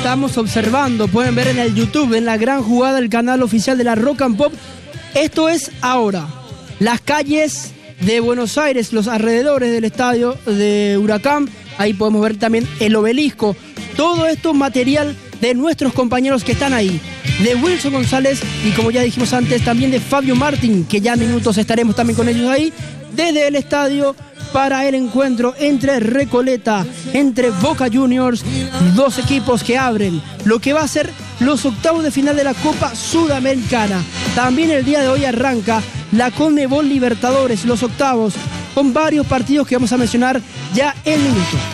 Estamos observando, pueden ver en el YouTube, en la gran jugada del canal oficial de la Rock and Pop. Esto es ahora. Las calles de Buenos Aires, los alrededores del estadio de Huracán. Ahí podemos ver también el obelisco. Todo esto material de nuestros compañeros que están ahí. De Wilson González y, como ya dijimos antes, también de Fabio Martín, que ya en minutos estaremos también con ellos ahí, desde el estadio para el encuentro entre Recoleta, entre Boca Juniors, dos equipos que abren lo que va a ser los octavos de final de la Copa Sudamericana. También el día de hoy arranca la Conmebol Libertadores, los octavos, con varios partidos que vamos a mencionar ya en minutos.